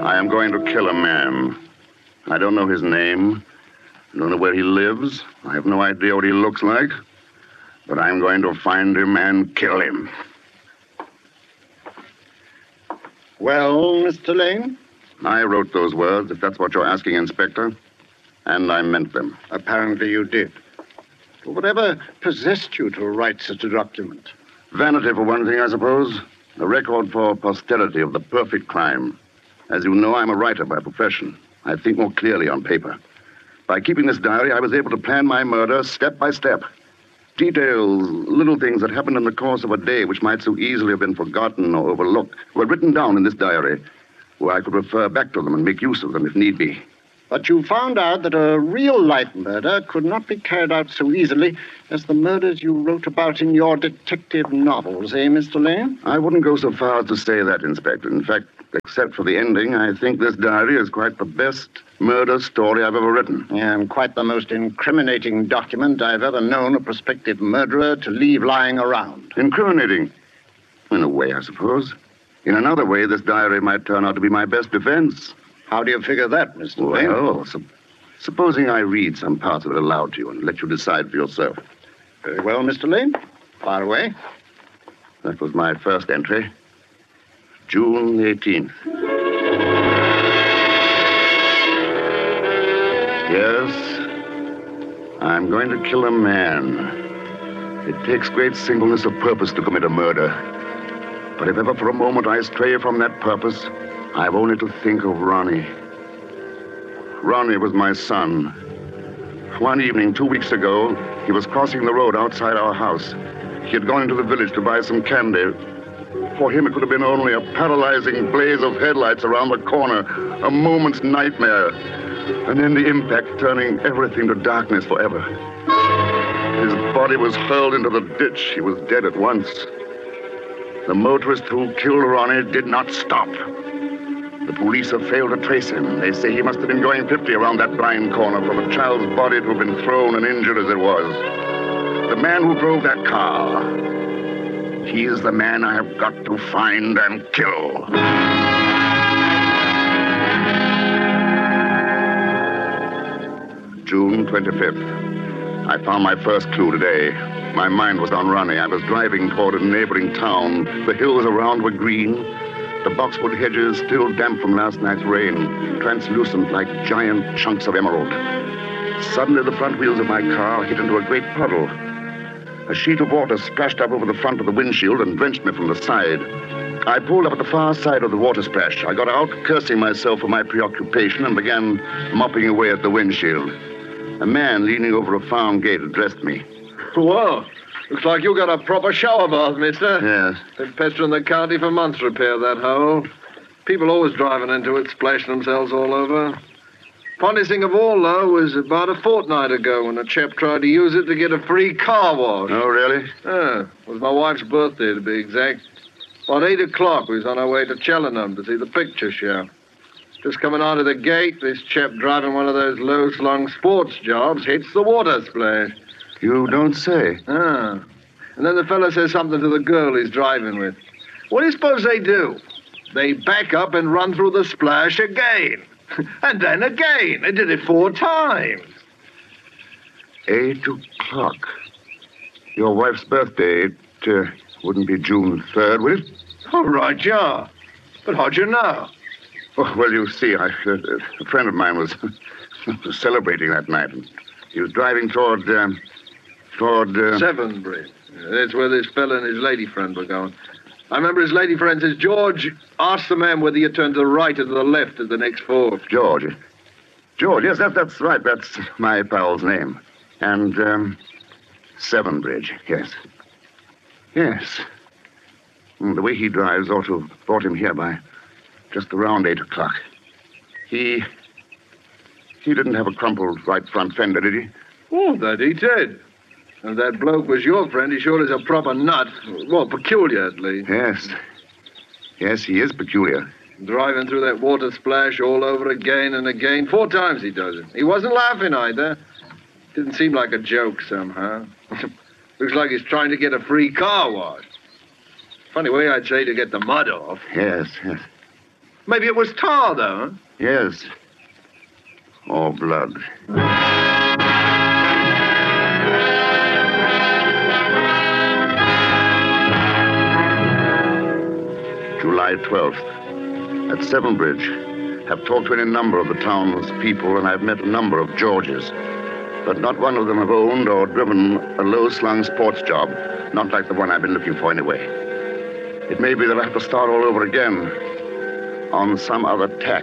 I am going to kill a man. I don't know his name. I don't know where he lives. I have no idea what he looks like. But I'm going to find him and kill him. Well, Mr. Lane? I wrote those words, if that's what you're asking, Inspector. And I meant them. Apparently you did. But whatever possessed you to write such a document? Vanity, for one thing, I suppose. A record for posterity of the perfect crime. As you know, I'm a writer by profession. I think more clearly on paper. By keeping this diary, I was able to plan my murder step by step. Details, little things that happened in the course of a day which might so easily have been forgotten or overlooked, were written down in this diary, where I could refer back to them and make use of them if need be. But you found out that a real-life murder could not be carried out so easily as the murders you wrote about in your detective novels, eh, Mr. Lane? I wouldn't go so far as to say that, Inspector. In fact, except for the ending, I think this diary is quite the best murder story I've ever written. And quite the most incriminating document I've ever known a prospective murderer to leave lying around. Incriminating? In a way, I suppose. In another way, this diary might turn out to be my best defense. How do you figure that, Mr. Lane? Well, supposing I read some parts of it aloud to you and let you decide for yourself. Very well, Mr. Lane. Fire away. That was my first entry. June 18th. Yes, I'm going to kill a man. It takes great singleness of purpose to commit a murder. But if ever for a moment I stray from that purpose, I've only to think of Ronnie. Ronnie was my son. One evening, 2 weeks ago, he was crossing the road outside our house. He had gone into the village to buy some candy. For him, it could have been only a paralyzing blaze of headlights around the corner, a moment's nightmare, and then the impact turning everything to darkness forever. His body was hurled into the ditch. He was dead at once. The motorist who killed Ronnie did not stop. The police have failed to trace him. They say he must have been going 50 around that blind corner for the child's body to have been thrown and injured as it was. The man who drove that car, he is the man I have got to find and kill. June 25th. I found my first clue today. My mind was on Ronnie. I was driving toward a neighboring town. The hills around were green. The boxwood hedges, still damp from last night's rain, translucent like giant chunks of emerald. Suddenly, the front wheels of my car hit into a great puddle. A sheet of water splashed up over the front of the windshield and drenched me from the side. I pulled up at the far side of the water splash. I got out, cursing myself for my preoccupation, and began mopping away at the windshield. A man leaning over a farm gate addressed me. Well, looks like you got a proper shower bath, mister. Yes. Been pestering the county for months to repair that hole. People always driving into it, splashing themselves all over. Funniest thing of all, though, was about a fortnight ago when a chap tried to use it to get a free car wash. Oh, really? Yeah, it was my wife's birthday, to be exact. About 8 o'clock, we was on our way to Cheltenham to see the picture show. Just coming out of the gate, this chap driving one of those low-slung sports jobs hits the water splash. You don't say. Ah. And then the fella says something to the girl he's driving with. What do you suppose they do? They back up and run through the splash again. And then again. They did it 4 times. 8 o'clock. Your wife's birthday, it wouldn't be June 3rd, would it? All right, yeah. But how'd you know? Oh, well, you see, a friend of mine was celebrating that night. And he was driving toward Severnbridge. That's where this fella and his lady friend were going. I remember his lady friend says, George, ask the man whether you turn to the right or to the left at the next fork. George, yes, that's right. That's my pal's name. And, Severnbridge, yes. Yes. The way he drives ought to have brought him here by just around 8 o'clock. He didn't have a crumpled right front fender, did he? Oh, that he did. And that bloke was your friend. He sure is a proper nut. Well, peculiar, at least. Yes. Yes, he is peculiar. Driving through that water splash all over again and again. 4 times he does it. He wasn't laughing either. Didn't seem like a joke somehow. Looks like he's trying to get a free car wash. Funny way, I'd say, to get the mud off. Yes, yes. Maybe it was tar, though, huh? Yes. Or blood. July 12th. At Severnbridge. Have talked to any number of the town's people, and I've met a number of Georges. But not one of them have owned or driven a low-slung sports job. Not like the one I've been looking for anyway. It may be that I have to start all over again. On some other tack.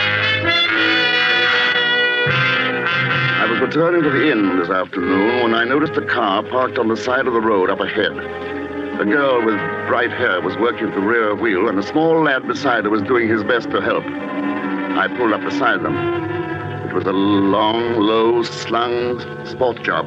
I was returning to the inn this afternoon when I noticed a car parked on the side of the road up ahead. A girl with bright hair was working at the rear wheel, and a small lad beside her was doing his best to help. I pulled up beside them. It was a long, low-slung sports job.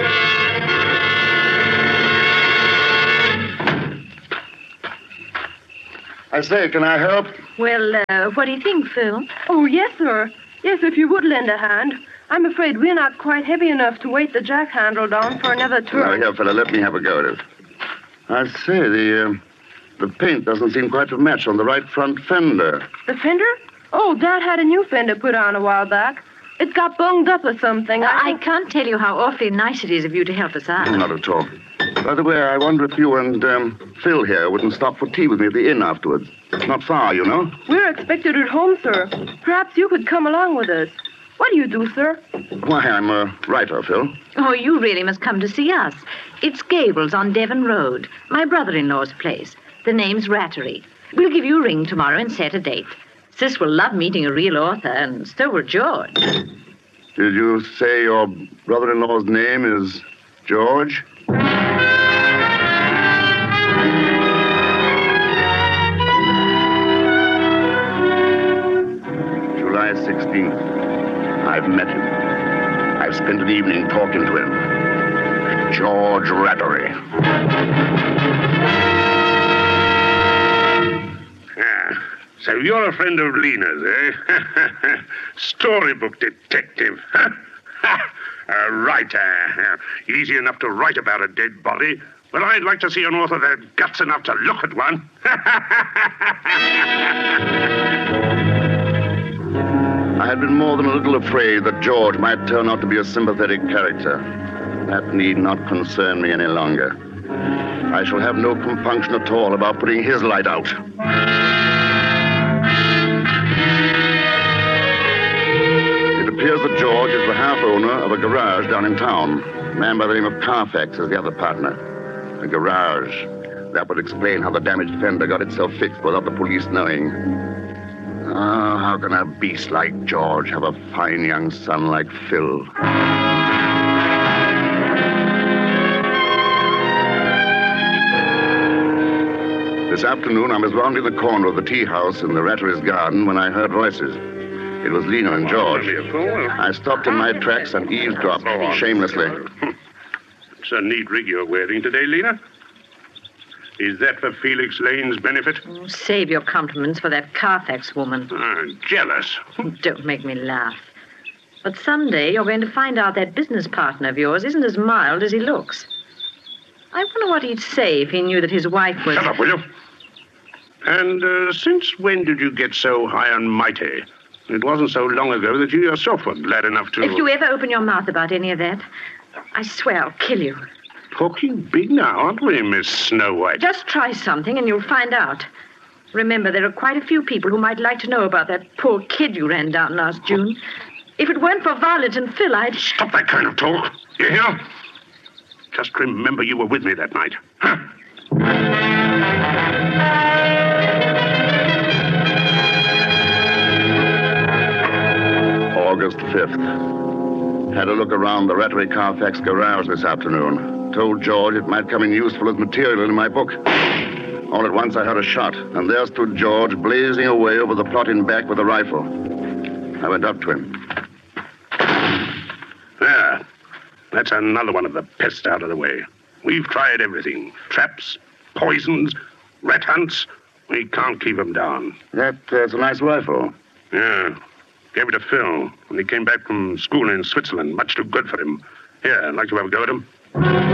I say, can I help? Well, what do you think, Phil? Oh, yes, sir. Yes, if you would lend a hand. I'm afraid we're not quite heavy enough to weight the jack handle down for another Now, turn. here, fella, let me have a go at it. I say, the paint doesn't seem quite to match on the right front fender. The fender? Oh, Dad had a new fender put on a while back. It got bunged up or something. I can't tell you how awfully nice it is of you to help us out. Not at all. By the way, I wonder if you and Phil here wouldn't stop for tea with me at the inn afterwards. It's not far, you know. We're expected at home, sir. Perhaps you could come along with us. What do you do, sir? Why, I'm a writer, Phil. Oh, you really must come to see us. It's Gables on Devon Road, my brother-in-law's place. The name's Rattery. We'll give you a ring tomorrow and set a date. Sis will love meeting a real author, and so will George. Did you say your brother-in-law's name is George? July 16th. I've met him. I've spent an evening talking to him. George Rattery. So you're a friend of Lena's, eh? Storybook detective. A writer. Easy enough to write about a dead body, but I'd like to see an author that had guts enough to look at one. I had been more than a little afraid that George might turn out to be a sympathetic character. That need not concern me any longer. I shall have no compunction at all about putting his light out. It appears that George is the half-owner of a garage down in town. A man by the name of Carfax is the other partner. A garage. That would explain how the damaged fender got itself fixed without the police knowing. Oh, how can a beast like George have a fine young son like Phil? This afternoon, I was rounding the corner of the tea house in the Rattery's garden when I heard voices. It was Lena and George. I stopped in my tracks and eavesdropped shamelessly. It's a neat rig you're wearing today, Lena. Is that for Felix Lane's benefit? Oh, save your compliments for that Carfax woman. Jealous. Don't make me laugh. But someday you're going to find out that business partner of yours isn't as mild as he looks. I wonder what he'd say if he knew that his wife was... Shut up, will you? And since when did you get so high and mighty? It wasn't so long ago that you yourself were glad enough to... If you ever open your mouth about any of that, I swear I'll kill you. Talking big now, aren't we, Miss Snow White? Just try something and you'll find out. Remember, there are quite a few people who might like to know about that poor kid you ran down last June. If it weren't for Violet and Phil, I'd... Stop that kind of talk. You hear? Just remember you were with me that night. Huh? August 5th. Had a look around the Rattery Carfax garage this afternoon. Told George it might come in useful as material in my book. All at once I heard a shot, and there stood George blazing away over the plot in back with a rifle. I went up to him. There. That's another one of the pests out of the way. We've tried everything. Traps, poisons, rat hunts. We can't keep them down. That's a nice rifle. Yeah. Gave it to Phil when he came back from school in Switzerland. Much too good for him. Here, I'd like to have a go at him.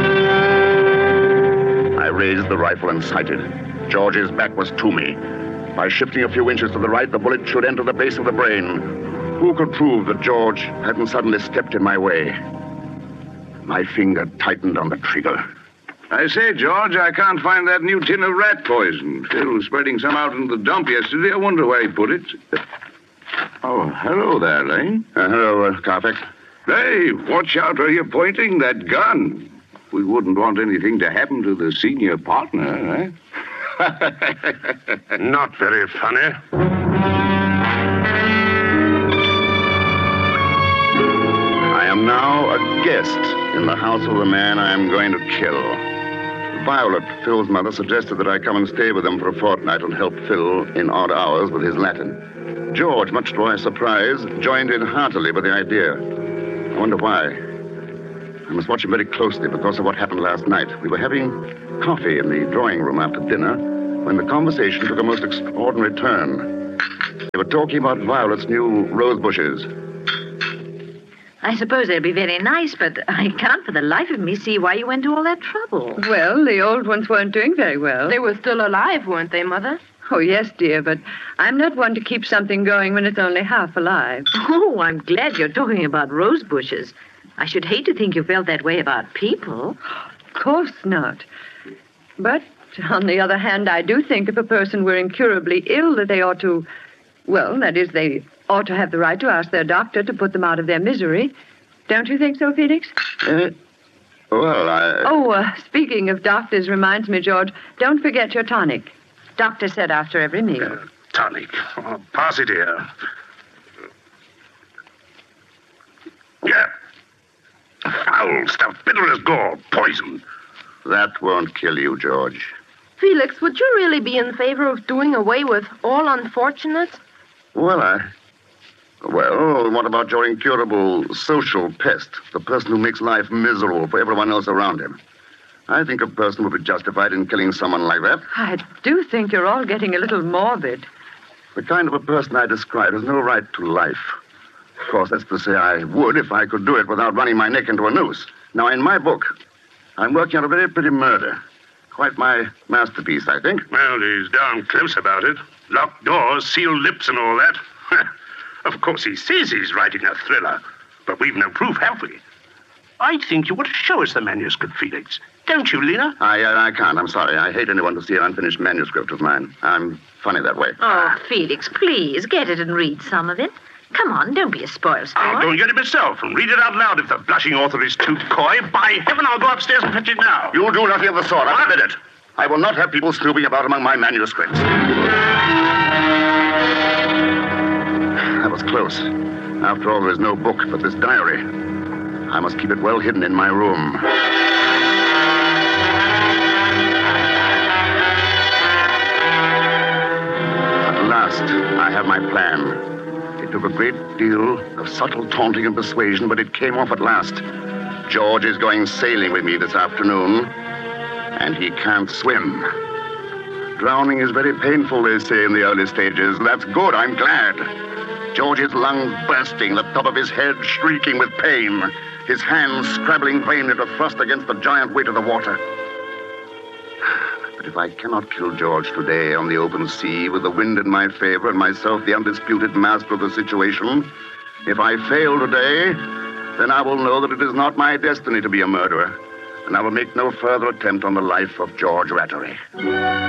I raised the rifle and sighted. George's back was to me. By shifting a few inches to the right, the bullet should enter the base of the brain. Who could prove that George hadn't suddenly stepped in my way? My finger tightened on the trigger. I say, George, I can't find that new tin of rat poison. Phil was spreading some out into the dump yesterday. I wonder where he put it. Oh, hello there, Lane. Hello, Carfax. Hey, watch out where you're pointing that gun. We wouldn't want anything to happen to the senior partner, eh? Not very funny. I am now a guest in the house of the man I am going to kill. Violet, Phil's mother, suggested that I come and stay with them for a fortnight and help Phil in odd hours with his Latin. George, much to my surprise, joined in heartily with the idea. I wonder why. I must watch him very closely because of what happened last night. We were having coffee in the drawing room after dinner when the conversation took a most extraordinary turn. They were talking about Violet's new rose bushes. I suppose they'll be very nice, but I can't for the life of me see why you went to all that trouble. Well, the old ones weren't doing very well. They were still alive, weren't they, Mother? Oh, yes, dear, but I'm not one to keep something going when it's only half alive. Oh, I'm glad you're talking about rose bushes. I should hate to think you felt that way about people. Of course not. But, on the other hand, I do think if a person were incurably ill that they ought to... Well, that is, they ought to have the right to ask their doctor to put them out of their misery. Don't you think so, Felix? Speaking of doctors reminds me, George, don't forget your tonic. Doctor said after every meal. Tonic. Oh, pass it here. Yeah. Foul stuff, bitter as gall, poison. That won't kill you, George. Felix, would you really be in favor of doing away with all unfortunates? Well, what about your incurable social pest, the person who makes life miserable for everyone else around him? I think a person would be justified in killing someone like that. I do think you're all getting a little morbid. The kind of a person I describe has no right to life. Of course, that's to say I would if I could do it without running my neck into a noose. Now, in my book, I'm working on a very pretty murder. Quite my masterpiece, I think. Well, he's darn close about it. Locked doors, sealed lips and all that. Of course, he says he's writing a thriller, but we've no proof, have we? I think you ought to show us the manuscript, Felix. Don't you, Lena? I can't. I'm sorry. I hate anyone to see an unfinished manuscript of mine. I'm funny that way. Oh, Felix, please, get it and read some of it. Come on, don't be a spoil sport. I'll go and get it myself and read it out loud if the blushing author is too coy. By heaven, I'll go upstairs and fetch it now. You'll do nothing of the sort. I forbid it. I will not have people snooping about among my manuscripts. That was close. After all, there is no book but this diary. I must keep it well hidden in my room. At last, I have my plan. It took a great deal of subtle taunting and persuasion, but it came off at last. George is going sailing with me this afternoon, and he can't swim. Drowning is very painful, they say, in the early stages. That's good, I'm glad. George's lungs bursting, the top of his head shrieking with pain, his hands scrabbling vainly to thrust against the giant weight of the water. But if I cannot kill George today on the open sea with the wind in my favor and myself the undisputed master of the situation, if I fail today, then I will know that it is not my destiny to be a murderer, and I will make no further attempt on the life of George Rattery.